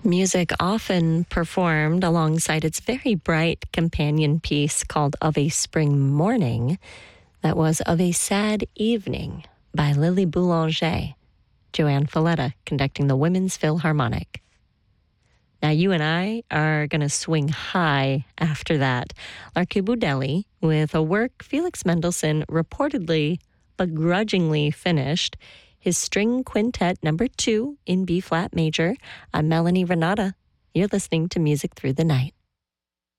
Music often performed alongside its very bright companion piece called Of a Spring Morning. That was Of a Sad Evening by Lily Boulanger. Joanne Falletta conducting the Women's Philharmonic. Now you and I are going to swing high after that. L'Archibudelli Deli with a work Felix Mendelssohn reportedly begrudgingly finished, his String Quintet number 2 in B-flat major. I'm Melanie Renata. You're listening to Music Through the Night.